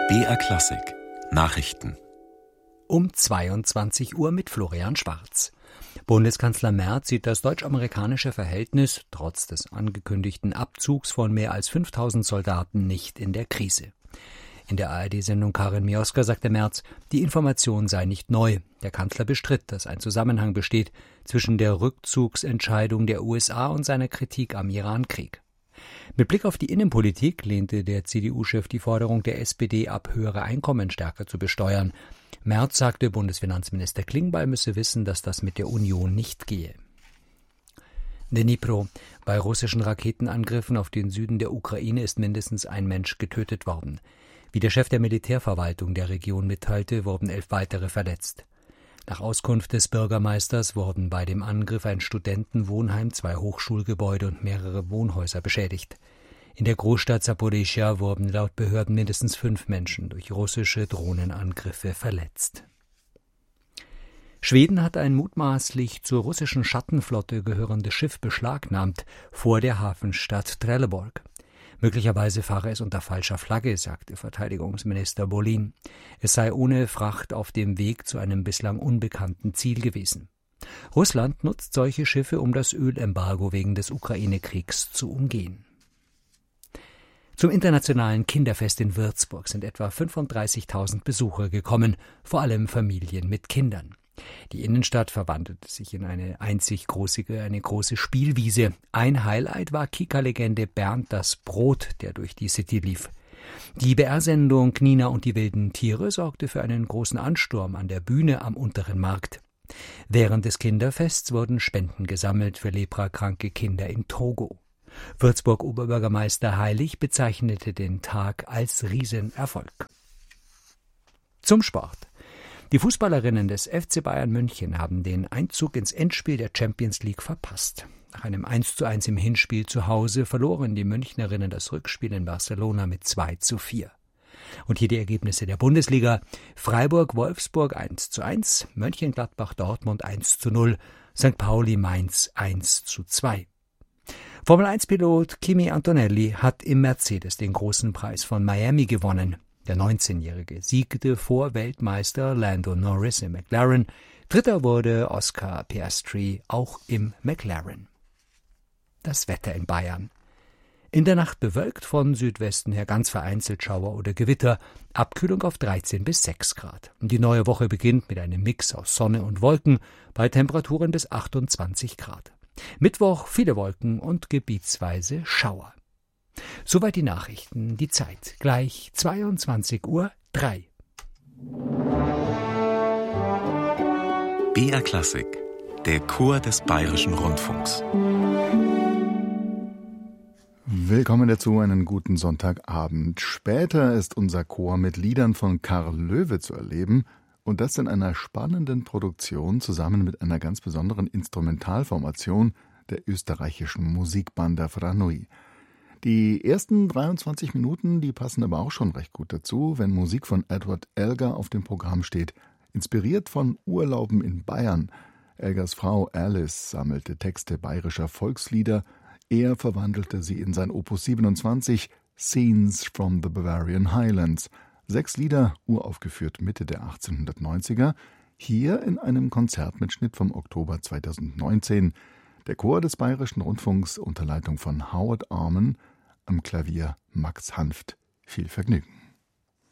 BR Klassik Nachrichten um 22 Uhr mit Florian Schwarz. Bundeskanzler Merz sieht das deutsch-amerikanische Verhältnis trotz des angekündigten Abzugs von mehr als 5000 Soldaten nicht in der Krise. In der ARD-Sendung Karin Mioska sagte Merz, die Information sei nicht neu. Der Kanzler bestritt, dass ein Zusammenhang besteht zwischen der Rückzugsentscheidung der USA und seiner Kritik am Iran-Krieg. Mit Blick auf die Innenpolitik lehnte der CDU-Chef die Forderung der SPD ab, höhere Einkommen stärker zu besteuern. Merz sagte, Bundesfinanzminister Klingbeil müsse wissen, dass das mit der Union nicht gehe. Dnipro. Bei russischen Raketenangriffen auf den Süden der Ukraine ist mindestens ein Mensch getötet worden. Wie der Chef der Militärverwaltung der Region mitteilte, wurden 11 weitere verletzt. Nach Auskunft des Bürgermeisters wurden bei dem Angriff ein Studentenwohnheim, 2 Hochschulgebäude und mehrere Wohnhäuser beschädigt. In der Großstadt Saporischschja wurden laut Behörden mindestens 5 Menschen durch russische Drohnenangriffe verletzt. Schweden hat ein mutmaßlich zur russischen Schattenflotte gehörendes Schiff beschlagnahmt vor der Hafenstadt Trelleborg. Möglicherweise fahre es unter falscher Flagge, sagte Verteidigungsminister Bolin. Es sei ohne Fracht auf dem Weg zu einem bislang unbekannten Ziel gewesen. Russland nutzt solche Schiffe, um das Ölembargo wegen des Ukraine-Kriegs zu umgehen. Zum internationalen Kinderfest in Würzburg sind etwa 35.000 Besucher gekommen, vor allem Familien mit Kindern. Die Innenstadt verwandelte sich in eine große Spielwiese. Ein Highlight war Kika-Legende Bernd das Brot, der durch die City lief. Die BR-Sendung Nina und die wilden Tiere sorgte für einen großen Ansturm an der Bühne am Unteren Markt. Während des Kinderfests wurden Spenden gesammelt für leprakranke Kinder in Togo. Würzburg-Oberbürgermeister Heilig bezeichnete den Tag als Riesenerfolg. Zum Sport. Die Fußballerinnen des FC Bayern München haben den Einzug ins Endspiel der Champions League verpasst. Nach einem 1:1 im Hinspiel zu Hause verloren die Münchnerinnen das Rückspiel in Barcelona mit 2:4. Und hier die Ergebnisse der Bundesliga: Freiburg-Wolfsburg 1:1, Mönchengladbach-Dortmund 1:0, St. Pauli-Mainz 1:2. Formel-1-Pilot Kimi Antonelli hat im Mercedes den großen Preis von Miami gewonnen. Der 19-Jährige siegte vor Weltmeister Lando Norris im McLaren. Dritter wurde Oscar Piastri auch im McLaren. Das Wetter in Bayern. In der Nacht bewölkt, von Südwesten her ganz vereinzelt Schauer oder Gewitter, Abkühlung auf 13 bis 6 Grad. Und die neue Woche beginnt mit einem Mix aus Sonne und Wolken bei Temperaturen bis 28 Grad. Mittwoch viele Wolken und gebietsweise Schauer. Soweit die Nachrichten, die Zeit gleich 22:03 Uhr. BR Klassik, der Chor des Bayerischen Rundfunks. Willkommen dazu, einen guten Sonntagabend. Später ist unser Chor mit Liedern von Karl Löwe zu erleben und das in einer spannenden Produktion zusammen mit einer ganz besonderen Instrumentalformation der österreichischen Musikbanda Franui. Die ersten 23 Minuten, die passen aber auch schon recht gut dazu, wenn Musik von Edward Elgar auf dem Programm steht. Inspiriert von Urlauben in Bayern. Elgars Frau Alice sammelte Texte bayerischer Volkslieder. Er verwandelte sie in sein Opus 27, Scenes from the Bavarian Highlands. 6 Lieder, uraufgeführt Mitte der 1890er. Hier in einem Konzertmitschnitt vom Oktober 2019. Der Chor des Bayerischen Rundfunks unter Leitung von Howard Arman, am Klavier Max Hanft. Viel Vergnügen.